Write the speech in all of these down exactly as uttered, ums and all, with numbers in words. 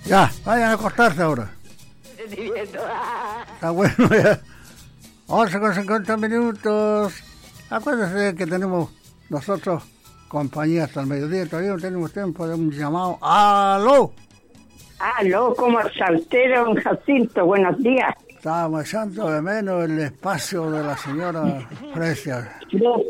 Ya, vayan a acostarse ahora. Está bueno ya. once con cincuenta minutos. Acuérdense que tenemos nosotros compañía hasta el mediodía. Todavía no tenemos tiempo de un llamado. ¡Aló! Aló, ¿cómo está usted, don Jacinto? Buenos días. Estábamos echando de menos el espacio de la señora Fresia.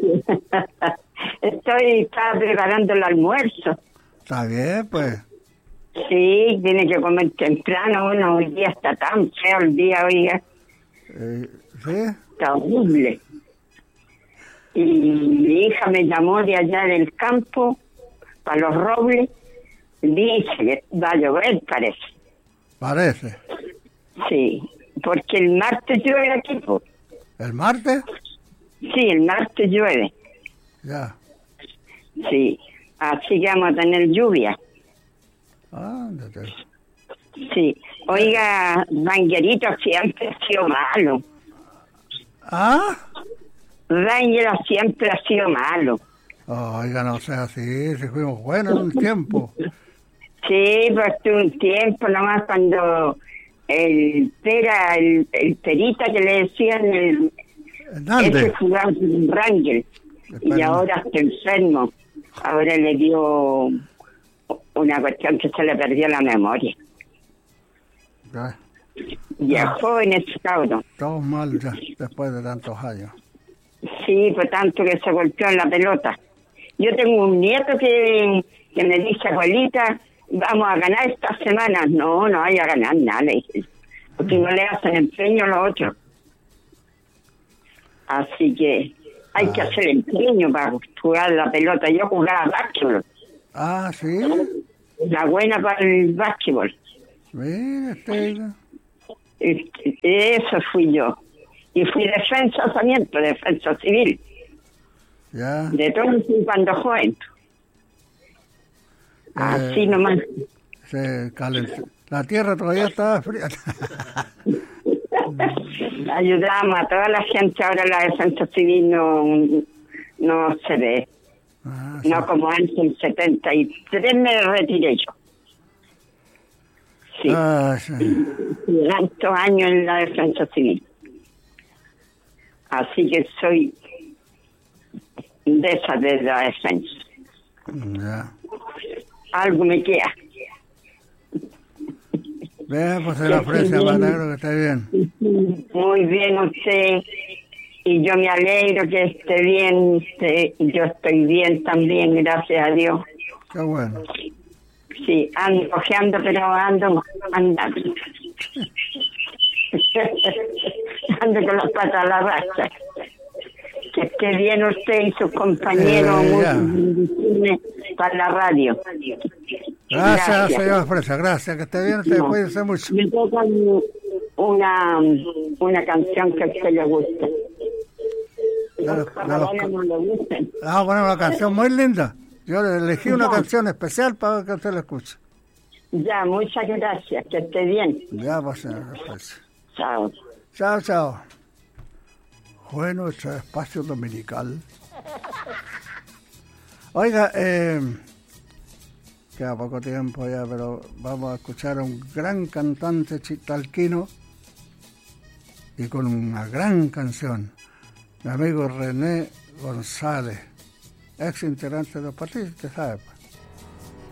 Estoy, estaba preparando el almuerzo. Está bien, pues. Sí, tiene que comer temprano. Bueno, hoy día está tan feo el día, oiga. Eh, ¿Sí? Está horrible. Y mi hija me llamó de allá del campo, para los robles. Dice que va a llover, parece. Parece. Sí, porque el martes llueve aquí, pues. ¿El martes? Sí, el martes llueve. Ya. Sí, así que vamos a tener lluvia. Ándate. Sí, oiga, Rangerito siempre ha sido malo. ¿Ah? Ranger siempre ha sido malo. Oiga, no sea así, si fuimos buenos en un tiempo. Sí, pues tuve un tiempo nomás cuando el Pera, el, el Perita que le decían, el, ese jugaba con Ranger. Y ahora está enfermo. Ahora le dio una cuestión que se le perdió la memoria. Ya. Ya ah. joven ese cabrón. Todos mal ya, después de tantos años. Sí, por tanto que se golpeó en la pelota. Yo tengo un nieto que, que me dice, abuelita, vamos a ganar esta semana. No, no hay a ganar nada, le dije, porque no le hacen empeño a los otros. Así que hay ah. que hacer empeño para jugar la pelota. Yo jugaba básquetbol. Ah, ¿sí? La buena para el básquetbol. Mira, este... Eso fui yo. Y fui defensa también, defensa civil. Ya. De todo cuando joven. Eh, Así nomás. Se calentó. La tierra todavía estaba fría. Ayudamos a toda la gente. Ahora la defensa civil no, no se ve. Ah, no sí. Como antes, en setenta y tres me retiré yo. Sí. Ah, sí. Tantos años en la defensa civil. Así que soy de esa de la defensa. Ya. Algo me queda. Bien, pues se le ofrece, me alegro que esté bien. Muy bien usted. Y yo me alegro que esté bien usted. Yo estoy bien también, gracias a Dios. Qué bueno. Sí, ando cojeando, pero ando andando. Ando con las patas a la racha. Que esté bien usted y sus compañeros eh, muy para la radio. Gracias, gracias. Señora Fresa, gracias, que esté bien, usted no. Cuídense mucho. Me toca una, una canción que a usted le guste. Los, los, no le gusten. Ah, bueno, una canción muy linda. Yo le elegí una ya. canción especial para que usted la escuche. Ya, muchas gracias, que esté bien. Ya, pues, señora Fresa. Chao. Chao, chao. Bueno, nuestro espacio dominical. Oiga, eh, queda poco tiempo ya, pero vamos a escuchar a un gran cantante chitalquino y con una gran canción. Mi amigo René González, ex integrante de los partidos, usted sabe, pues.